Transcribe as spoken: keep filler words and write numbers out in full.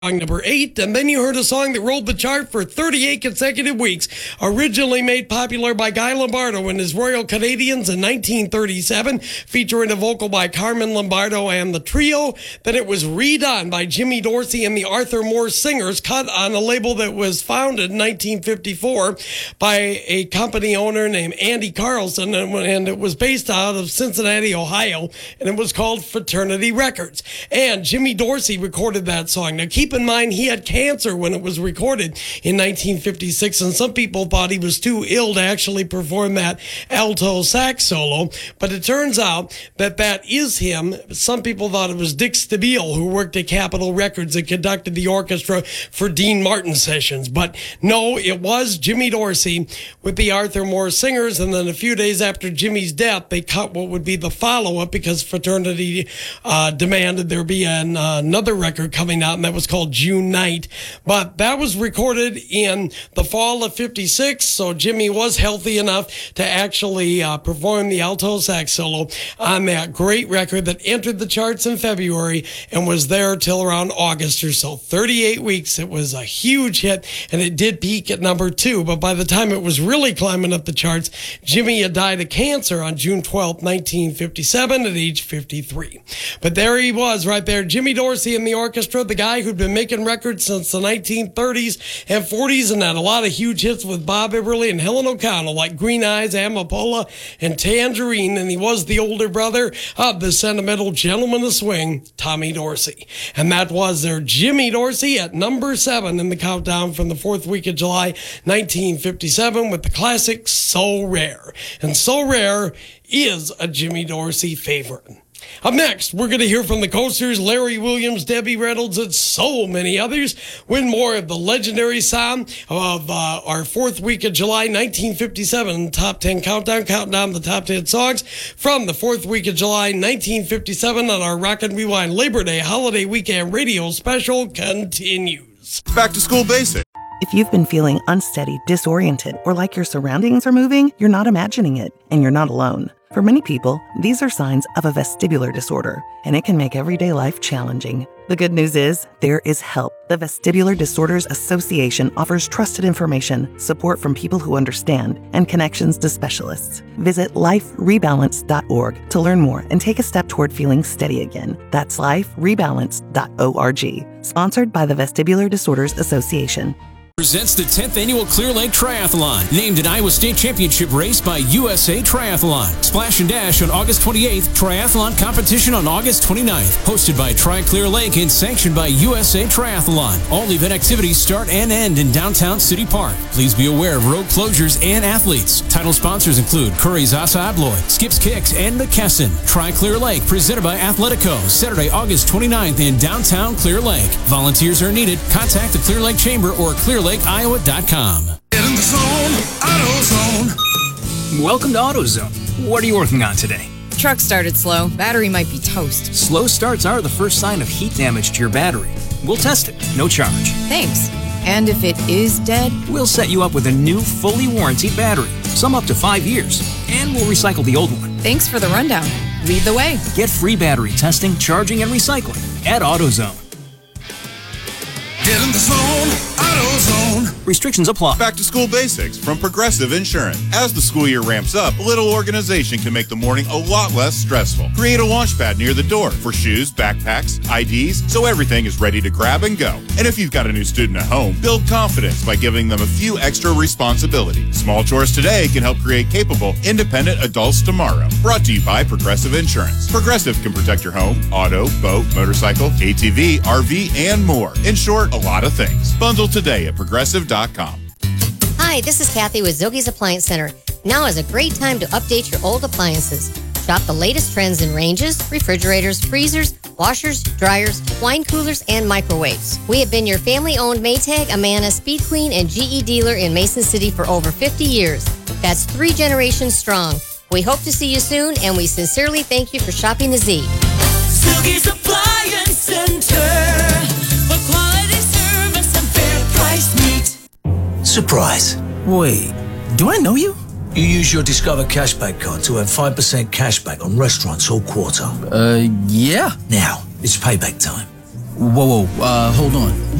Number eight, and then you heard a song that rolled the chart for thirty-eight consecutive weeks, originally made popular by Guy Lombardo and his Royal Canadians in nineteen thirty-seven, featuring a vocal by Carmen Lombardo and the trio. Then it was redone by Jimmy Dorsey and the Arthur Moore Singers, cut on a label that was founded in nineteen fifty-four by a company owner named Andy Carlson, and it was based out of Cincinnati, Ohio, and it was called Fraternity Records. And Jimmy Dorsey recorded that song. Now, keep in mind, he had cancer when it was recorded in nineteen fifty-six, and some people thought he was too ill to actually perform that alto sax solo, but it turns out that that is him. Some people thought it was Dick Stabile, who worked at Capitol Records and conducted the orchestra for Dean Martin sessions, but no, it was Jimmy Dorsey with the Arthur Moore Singers. And then a few days after Jimmy's death, they cut what would be the follow-up because Fraternity uh, demanded there be an, uh, another record coming out, and that was called June Night. But that was recorded in the fall of fifty-six, so Jimmy was healthy enough to actually uh, perform the alto sax solo on that great record that entered the charts in February and was there till around August or so. thirty-eight weeks. It was a huge hit, and it did peak at number two, but by the time it was really climbing up the charts, Jimmy had died of cancer on June twelfth, nineteen fifty-seven at age fifty-three. But there he was right there, Jimmy Dorsey and the orchestra, the guy who'd been making records since the nineteen thirties and forties and had a lot of huge hits with Bob Iberly and Helen O'Connell, like Green Eyes, Amapola, and Tangerine. And he was the older brother of the sentimental gentleman of swing, Tommy Dorsey. And that was their Jimmy Dorsey at number seven in the countdown from the fourth week of July, nineteen fifty-seven, with the classic So Rare. And So Rare is a Jimmy Dorsey favorite. Up next, we're going to hear from the Coasters, Larry Williams, Debbie Reynolds, and so many others with more of the legendary sound of uh, our fourth week of July, nineteen fifty-seven Top ten Countdown, counting down the top ten songs from the fourth week of July, nineteen fifty-seven on our Rock and Rewind Labor Day Holiday Weekend Radio Special continues. Back to School Basics. If you've been feeling unsteady, disoriented, or like your surroundings are moving, you're not imagining it, and you're not alone. For many people, these are signs of a vestibular disorder, and it can make everyday life challenging. The good news is, there is help. The Vestibular Disorders Association offers trusted information, support from people who understand, and connections to specialists. Visit life rebalance dot org to learn more and take a step toward feeling steady again. That's life rebalance dot org. Sponsored by the Vestibular Disorders Association. Presents the tenth Annual Clear Lake Triathlon, named an Iowa State Championship race by U S A Triathlon. Splash and Dash on August twenty-eighth, Triathlon competition on August twenty-ninth. Hosted by Tri-Clear Lake and sanctioned by U S A Triathlon. All event activities start and end in downtown City Park. Please be aware of road closures and athletes. Title sponsors include Curry's Asa Abloy, Skips Kicks, and McKesson. Tri-Clear Lake, presented by Athletico, Saturday, August twenty-ninth in downtown Clear Lake. Volunteers are needed. Contact the Clear Lake Chamber or clear lake iowa dot com. Get in the zone, AutoZone. Welcome to AutoZone. What are you working on today? Truck started slow. Battery might be toast. Slow starts are the first sign of heat damage to your battery. We'll test it, no charge. Thanks. And if it is dead? We'll set you up with a new, fully warranted battery, some up to five years, and we'll recycle the old one. Thanks for the rundown. Lead the way. Get free battery testing, charging, and recycling at AutoZone. Get in the zone, AutoZone. Restrictions apply. Back to School Basics from Progressive Insurance. As the school year ramps up, a little organization can make the morning a lot less stressful. Create a launch pad near the door for shoes, backpacks, I Ds, so everything is ready to grab and go. And if you've got a new student at home, build confidence by giving them a few extra responsibilities. Small chores today can help create capable, independent adults tomorrow. Brought to you by Progressive Insurance. Progressive can protect your home, auto, boat, motorcycle, A T V, R V, and more. In short, a lot of things. Bundle today at progressive dot com. Hi, this is Kathy with Zogie's Appliance Center. Now is a great time to update your old appliances. Shop the latest trends in ranges, refrigerators, freezers, washers, dryers, wine coolers, and microwaves. We have been your family-owned Maytag, Amana, Speed Queen, and G E dealer in Mason City for over fifty years. That's three generations strong. We hope to see you soon, and we sincerely thank you for shopping the Z. Zogie's Appliance Center. For quality service and fair price meet. Surprise. Wait, do I know you? You use your Discover Cashback card to earn five percent cashback on restaurants all quarter. Uh, yeah. Now, it's payback time. Whoa, whoa, uh, hold on.